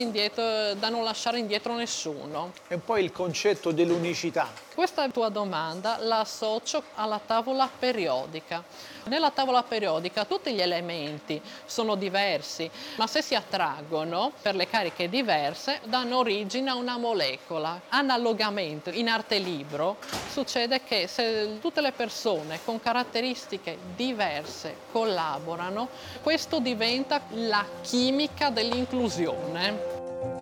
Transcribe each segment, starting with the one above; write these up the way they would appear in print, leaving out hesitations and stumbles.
indietro, da non lasciare indietro nessuno. È un po' il concetto dell'unicità. Questa tua domanda la associo alla tavola periodica. Nella tavola periodica tutti gli elementi sono diversi, ma se si attraggono per le cariche diverse danno origine a una molecola. Analogamente in arte libro succede che se tutte le persone con caratteristiche diverse collaborano, questo diventa la chimica dell'inclusione.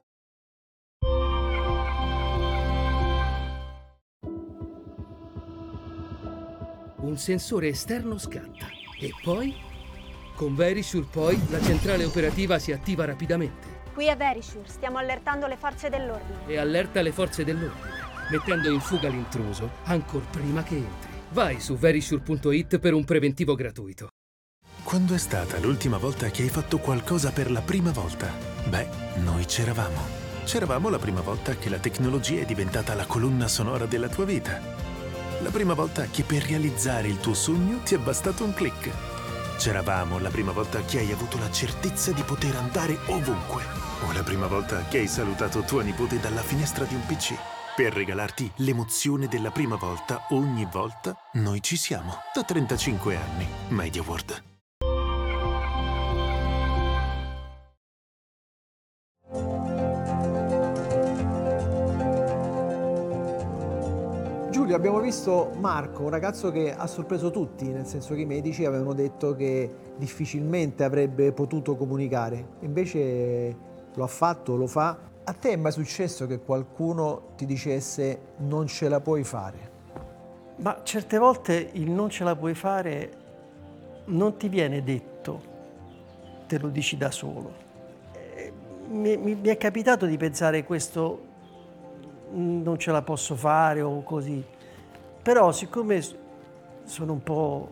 Un sensore esterno scatta e poi, con Verisure poi, la centrale operativa si attiva rapidamente Qui a Verisure stiamo allertando le forze dell'ordine. e allerta le forze dell'ordine, mettendo in fuga l'intruso ancor prima che entri. Vai su verisure.it per un preventivo gratuito. Quando è stata l'ultima volta che hai fatto qualcosa per la prima volta? Beh, noi c'eravamo. C'eravamo la prima volta che la tecnologia è diventata la colonna sonora della tua vita. La prima volta che per realizzare il tuo sogno ti è bastato un click. C'eravamo la prima volta che hai avuto la certezza di poter andare ovunque. O la prima volta che hai salutato tua nipote dalla finestra di un PC. Per regalarti l'emozione della prima volta, ogni volta, noi ci siamo. Da 35 anni. MediaWorld. Giulio, abbiamo visto Marco, un ragazzo che ha sorpreso tutti, nel senso che i medici avevano detto che difficilmente avrebbe potuto comunicare. Invece lo ha fatto, lo fa. A te è mai successo che qualcuno ti dicesse non ce la puoi fare? Ma certe volte il non ce la puoi fare non ti viene detto, te lo dici da solo. Mi è capitato di pensare questo non ce la posso fare o così, però siccome sono un po'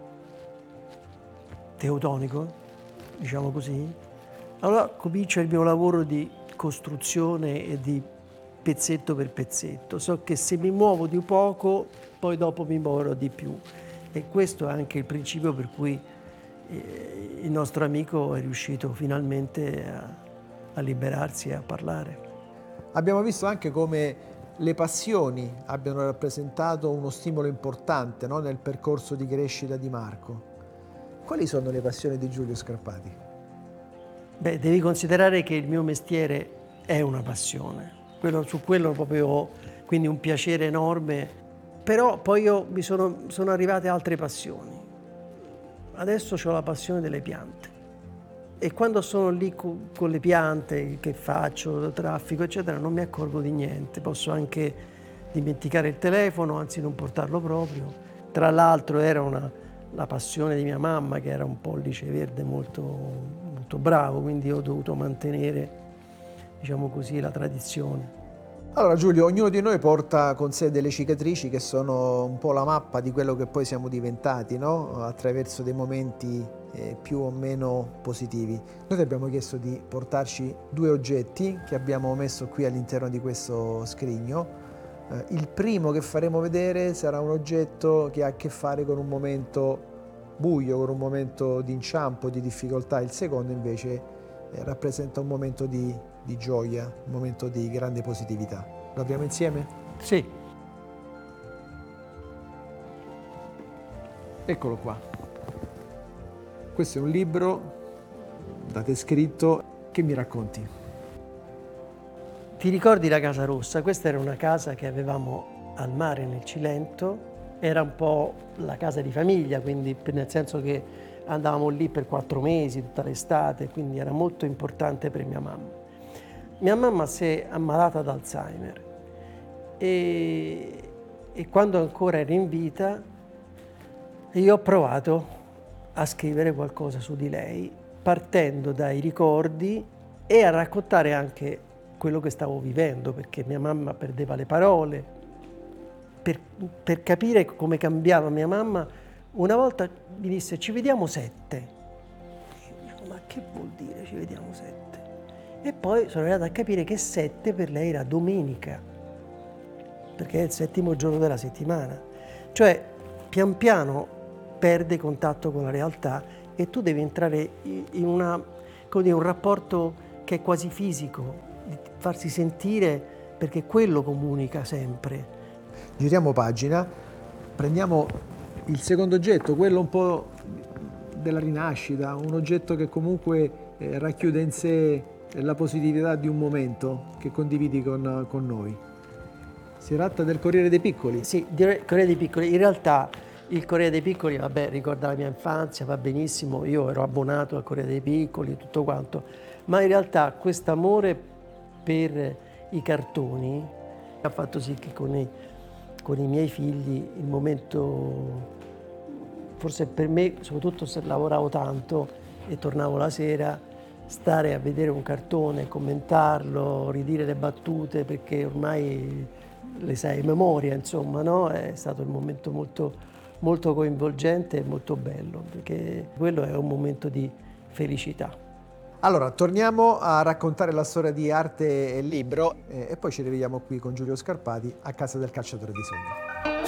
teutonico, diciamo così, allora comincia il mio lavoro di costruzione e di pezzetto per pezzetto. So che se mi muovo di poco, poi dopo mi muoverò di più. E questo è anche il principio per cui il nostro amico è riuscito finalmente a liberarsi e a parlare. Abbiamo visto anche come le passioni abbiano rappresentato uno stimolo importante, no, nel percorso di crescita di Marco. Quali sono le passioni di Giulio Scarpati? Beh, devi considerare che il mio mestiere è una passione. Su quello proprio ho quindi un piacere enorme. Però poi sono arrivate altre passioni. Adesso ho la passione delle piante. E quando sono lì con le piante che faccio, traffico, eccetera, non mi accorgo di niente. Posso anche dimenticare il telefono, anzi non portarlo proprio. Tra l'altro era la passione di mia mamma, che era un pollice verde molto, molto bravo, quindi ho dovuto mantenere, diciamo così, la tradizione. Allora Giulio, ognuno di noi porta con sé delle cicatrici che sono un po' la mappa di quello che poi siamo diventati, no? Attraverso dei momenti più o meno positivi. Noi ti abbiamo chiesto di portarci 2 oggetti che abbiamo messo qui all'interno di questo scrigno. Il primo che faremo vedere sarà un oggetto che ha a che fare con un momento buio, con un momento di inciampo, di difficoltà. Il secondo invece rappresenta un momento di gioia, un momento di grande positività. Lo apriamo insieme? Sì. Eccolo qua. Questo è un libro da te scritto. Che mi racconti? Ti ricordi la Casa Rossa? Questa era una casa che avevamo al mare nel Cilento. Era un po' la casa di famiglia, quindi nel senso che andavamo lì per 4 mesi, tutta l'estate, quindi era molto importante per mia mamma. Mia mamma si è ammalata d'Alzheimer e quando ancora era in vita io ho provato a scrivere qualcosa su di lei, partendo dai ricordi e a raccontare anche quello che stavo vivendo, perché mia mamma perdeva le parole. Per capire come cambiava mia mamma, una volta mi disse: ci vediamo 7. Io dico: ma che vuol dire ci vediamo 7? E poi sono arrivato a capire che 7 per lei era domenica, perché è il 7° giorno della settimana. Cioè, pian piano perde contatto con la realtà e tu devi entrare in un rapporto che che è quasi fisico, di farsi sentire, perché quello comunica sempre. Giriamo pagina, prendiamo il secondo oggetto, quello un po' della rinascita, un oggetto che comunque racchiude in sé la positività di un momento che condividi con noi. Si tratta del Corriere dei Piccoli. Sì, Corriere dei Piccoli. In realtà il Corriere dei Piccoli, vabbè, ricorda la mia infanzia, va benissimo, io ero abbonato al Corriere dei Piccoli, tutto quanto, ma in realtà questo amore per i cartoni ha fatto sì che con i miei figli il momento, forse per me, soprattutto se lavoravo tanto e tornavo la sera, stare a vedere un cartone, commentarlo, ridire le battute, perché ormai le sai a memoria, insomma, no? È stato un momento molto, molto coinvolgente e molto bello, perché quello è un momento di felicità. Allora, torniamo a raccontare la storia di Arte e Libro e poi ci rivediamo qui con Giulio Scarpati a Casa del Calciatore di Sogno.